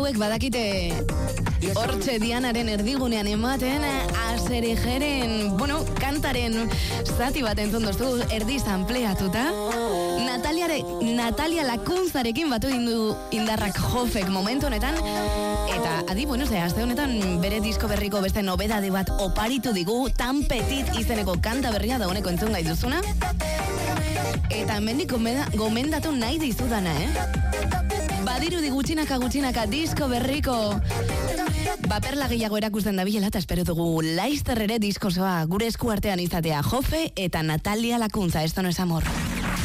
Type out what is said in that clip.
hauek badakite hortxe Dianaren erdigunean ematen Aserijeren, kantaren zati bat entzun doztu, erdi sampleatuta. Natalia Lakuntzarekin batu dindu indarrak Jofek momentu honetan. Eta adi, aste honetan bere disko berriko beste nobedade bat oparitu digu, Tan Petit izeneko kanta berria da honeko entzun gai duzuna. Eta mendik gomendatu nahi dizudana, Badirudi gutxinaka disko berriko Baperla gehiago erakusten da bilela eta espero dugu Laizter ere diskosoa gure esku artean izatea. Jofe eta Natalia Lakuntza, esto no es amor.